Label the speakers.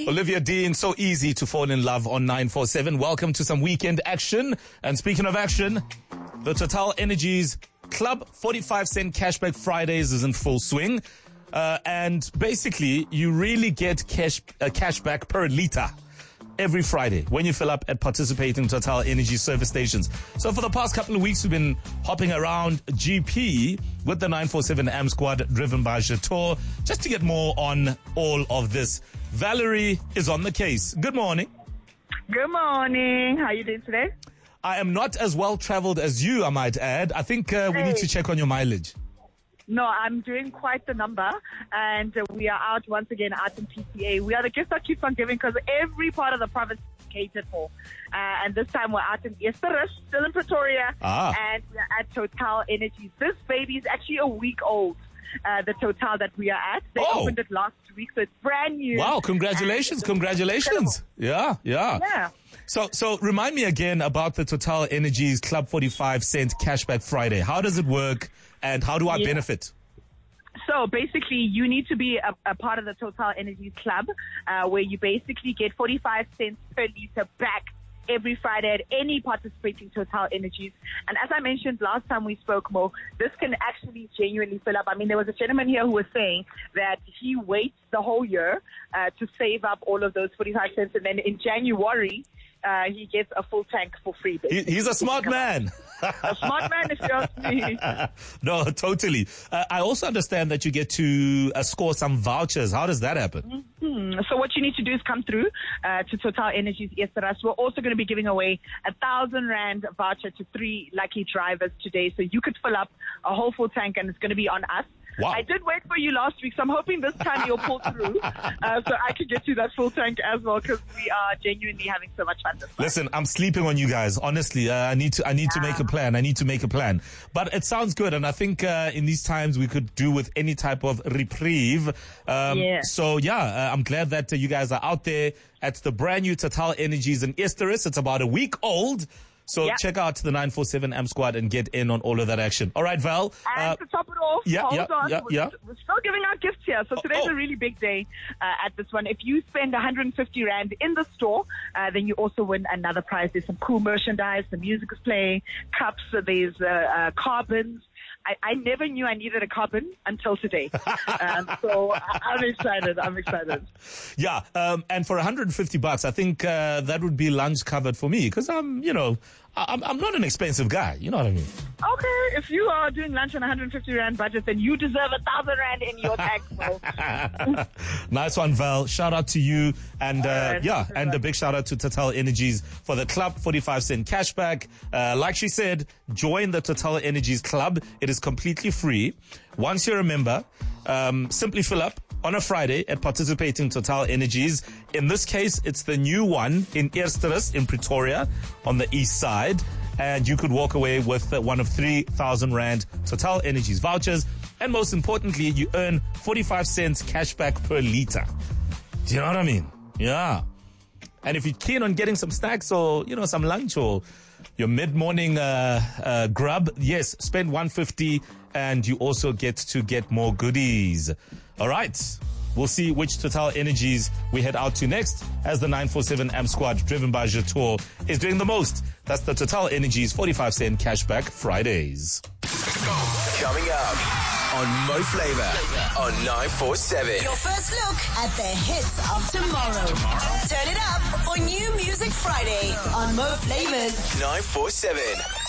Speaker 1: Olivia Dean, so easy to fall in love on 947. Welcome to some weekend action. And speaking of action, the Total Energies Club 45-cent Cashback Fridays is in full swing. And basically, you really get cashback per litre every Friday when you fill up at participating Total Energy service stations. So for the past couple of weeks, we've been hopping around GP with the 947 AM squad driven by Jator just to get more on all of this. Valerie is on the case. Good morning.
Speaker 2: Good morning. How are you doing today?
Speaker 1: I am not as well traveled as you, I might add. I think we need to check on your mileage.
Speaker 2: No, I'm doing quite the number, and we are out once again out in PCA. We are the gift that keeps on giving because every part of the province is catered for. And this time we're out in Eersterus, still in Pretoria, and we're at Total Energies. This baby is actually a week old, the Total that we are at. They opened it last week, so it's brand new.
Speaker 1: Wow, congratulations. Yeah. So remind me again about the Total Energies Club 45-cent Cashback Friday. How does it work? And how do I benefit?
Speaker 2: So basically, you need to be a part of the Total Energies Club, where you basically get 45 cents per litre back every Friday at any participating Total Energies. And as I mentioned last time we spoke, Mo, this can actually genuinely fill up. I mean, there was a gentleman here who was saying that he waits the whole year to save up all of those 45 cents. And then in January, he gets a full tank for free.
Speaker 1: He's a smart man.
Speaker 2: A smart man, if you ask me.
Speaker 1: No, totally. I also understand that you get to score some vouchers. How does that happen?
Speaker 2: Mm-hmm. So what you need to do is come through to Total Energies Eersterus. We're also going to be giving away 1,000 Rand voucher to 3 lucky drivers today. So you could fill up a whole full tank, and it's going to be on us.
Speaker 1: Wow.
Speaker 2: I did wait for you last week, so I'm hoping this time you'll pull through so I can get you that full tank as well, because we are genuinely having so much fun this time.
Speaker 1: Listen, I'm sleeping on you guys. Honestly, I need to make a plan. I need to make a plan. But it sounds good, and I think in these times we could do with any type of reprieve. So I'm glad that you guys are out there at the brand new Total Energies in Eersterus. It's about a week old. So check out the 947 AM squad and get in on all of that action. All right, Val.
Speaker 2: And to top it off, hold on. We're still giving out gifts here. So today's a really big day at this one. If you spend 150 Rand in the store, then you also win another prize. There's some cool merchandise. The music is playing, cups, there's carbons. I never knew I needed a carbon until today. So I'm excited.
Speaker 1: Yeah. And for 150 bucks, I think that would be lunch covered for me, because I'm not an expensive guy. You know what I mean?
Speaker 2: Okay. If you are doing lunch on 150 Rand budget, then you deserve 1,000 Rand in your tax.
Speaker 1: Nice one, Val. Shout out to you. And and a big shout out to Total Energies for the Club 45-cent cashback. Like she said, join the Total Energies Club. It is completely free. Once you're a member, simply fill up on a Friday at participating Total Energies. In this case, it's the new one in Eersterus in Pretoria on the east side. And you could walk away with one of 3,000 Rand Total Energies vouchers. And most importantly, you earn 45 cents cashback per litre. Do you know what I mean? Yeah. And if you're keen on getting some snacks or, some lunch or your mid-morning grub, yes, spend 150 and you also get more goodies. All right. We'll see which Total Energies we head out to next as the 947 AM squad driven by Jator is doing the most. That's the Total Energies 45-cent Cashback Fridays.
Speaker 3: Coming up on Mo Flava on 947.
Speaker 4: Your first look at the hits of tomorrow. Turn it up for New Music Friday on Mo Flava's
Speaker 3: 947.